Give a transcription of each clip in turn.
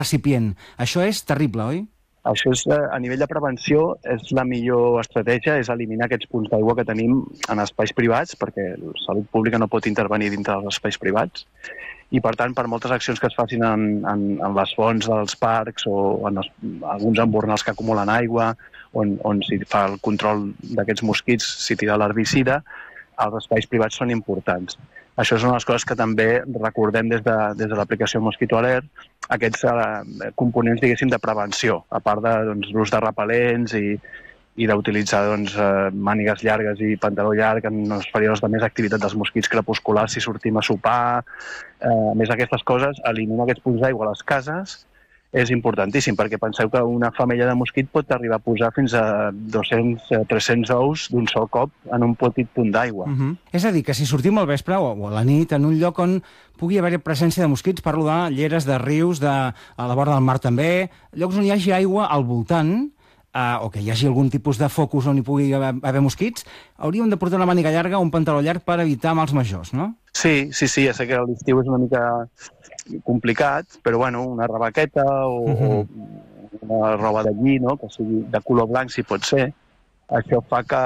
recipient. Això és terrible, oi? Això és, a nivell de prevenció, és la millor estratègia, és eliminar aquests punts d'aigua que tenim en espais privats, perquè la salut pública no pot intervenir dintre dels espais privats, i per tant, per moltes accions que es facin en les fonts dels parcs o en alguns embornals que acumulen aigua, on s'hi fa el control d'aquests mosquits, s'hi tira l'herbicida, els espais privats són importants. Això són les coses que també recordem des de l'aplicació Mosquito Alert, aquests components, diguéssim, de prevenció, a part de l'ús de repel·lents i d'utilitzar mànigues llargues i pantaló llarg en els períodes de més activitat dels mosquits crepusculars si sortim a sopar. A més d'aquestes coses, eliminar aquests punts d'aigua a les cases és importantíssim, perquè penseu que una femella de mosquit pot arribar a posar fins a 200-300 ous d'un sol cop en un petit punt d'aigua. És a dir, que si sortim al vespre o a la nit en un lloc on pugui haver presència de mosquits, parlo de lleres, de rius, a la vora del mar també, llocs on hi hagi aigua al voltant, o que hi hagi algun tipus de focus on hi pugui haver mosquits, hauríem de portar una màniga llarga o un pantaló llarg per evitar mals majors, no? Sí, ja sé que l'estiu és una mica complicat, però bueno, una rebaqueta o una roba de lli, no?, que sigui de color blanc, si pot ser, això fa que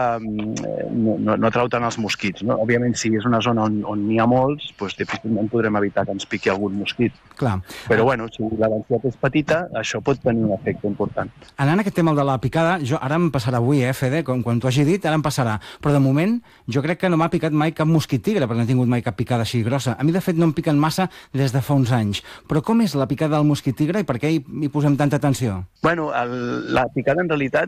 no atrau tant els mosquits, no? Òbviament, si és una zona on n'hi ha molts, doncs difícilment podrem evitar que ens piqui algun mosquit. Clar. Però bueno, si la densitat és petita, això pot tenir un efecte important. Anant a aquest tema de la picada, ara em passarà avui, Fede, quan t'ho hagi dit, ara em passarà. Però de moment, jo crec que no m'ha picat mai cap mosquit tigre, perquè no he tingut mai cap picada així grossa. A mi, de fet, no em piquen massa des de fa uns anys. Però com és la picada del mosquit tigre i per què hi posem tanta atenció? Bueno, la picada, en realitat,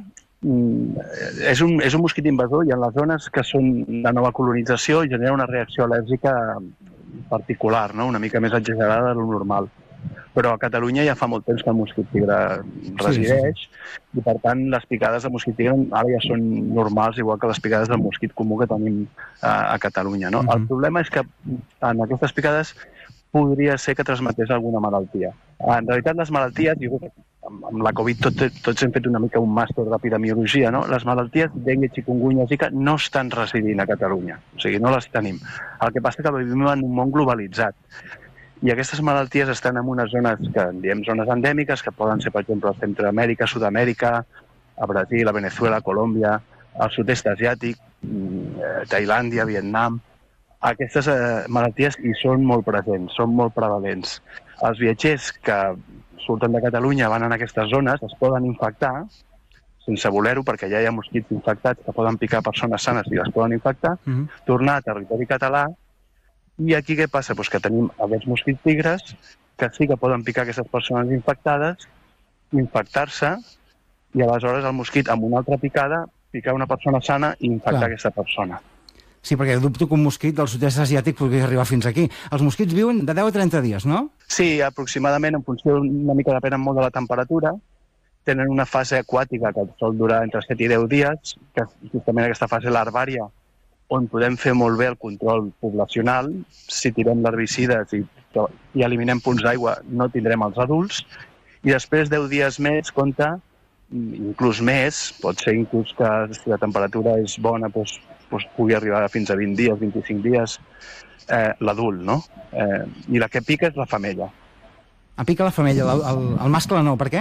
és un mosquit invasor i en les zones que són de nova colonització genera una reacció al·lèrgica particular, no?, una mica més exagerada de lo normal. Però a Catalunya ja fa molt temps que el mosquit tigre resideix i, per tant, les picades de mosquit tigre ara ja són normals, igual que les picades del mosquit comú que tenim a Catalunya, no? El problema és que en aquestes picades podria ser que transmetés alguna malaltia. En realitat, les malalties, amb la Covid tots hem fet una mica un màster d'epidemiologia, no? Les malalties dengue, chikungunya, zika no estan residint a Catalunya, o sigui, no les tenim. El que passa és que vivim en un món globalitzat i aquestes malalties estan en unes zones que en diem zones endèmiques, que poden ser, per exemple, a Centroamèrica, Sud-amèrica, a Brasil, a Venezuela, a Colòmbia, al sud-est asiàtic, Tailàndia, Vietnam. Aquestes malalties hi són molt presents, són molt prevalents. Els viatgers que surten de Catalunya, van en aquestes zones, es poden infectar, sense voler-ho, perquè ja hi ha mosquits infectats que poden picar persones sanes i les poden infectar, tornar a territori català, i aquí què passa? Pues que tenim aquests mosquits tigres que sí que poden picar aquestes persones infectades, infectar-se, i aleshores el mosquit amb una altra picada picar una persona sana i infectar aquesta persona. Sí, perquè dubto que un mosquit del sud-est asiàtic pugui arribar fins aquí. Els mosquits viuen de 10 a 30 dies, no? Sí, aproximadament, en funció una mica depèn molt de la temperatura. Tenen una fase aquàtica que sol durar entre 7 i 10 dies, que és justament aquesta fase larvària, on podem fer molt bé el control poblacional. Si tirem l'herbicides i eliminem punts d'aigua, no tindrem els adults. I després, 10 dies més, compta, inclús més, pot ser inclús que si la temperatura és bona, doncs pugui arribar fins a 20 dies, 25 dies, l'adult, no? I la que pica és la femella. Pica la femella, el mascle no, per què?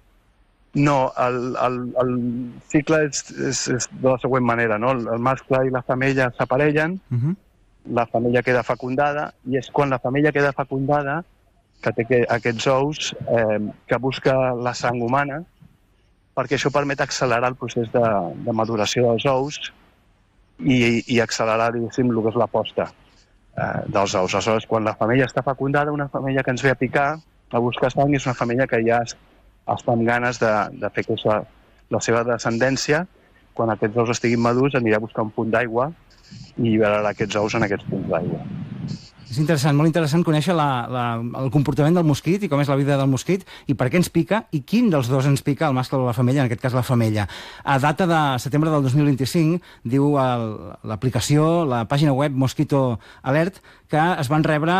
No, el cicle és de la següent manera, no? El mascle i la femella s'aparellen, la femella queda fecundada, i és quan la femella queda fecundada que té aquests ous que busca la sang humana, perquè això permet accelerar el procés de maduració dels ous i accelerar, diguéssim, el que és la posta dels ous. Aleshores, quan la femella està fecundada, una femella que ens ve a picar, a buscar sang, és una femella que ja està amb ganes de fer créixer la seva descendència. Quan aquests ous estiguin madurs, anirà a buscar un punt d'aigua i lliberarà aquests ous en aquests punts d'aigua. És interessant, molt interessant conèixer el comportament del mosquit i com és la vida del mosquit i per què ens pica i quin dels dos ens pica, el mascle o la femella, en aquest cas la femella. A data de setembre del 2025, diu l'aplicació, la pàgina web Mosquito Alert, que es van rebre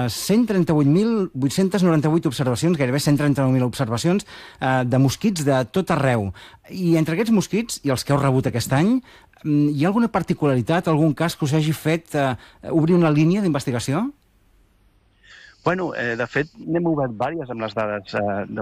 138.898 observacions, gairebé 139.000 observacions de mosquits de tot arreu. I entre aquests mosquits, i els que heu rebut aquest any, hi ha alguna particularitat, algun cas que us hagi fet obrir una línia d'investigació? Bueno, de fet, n'hem obert diverses amb les dades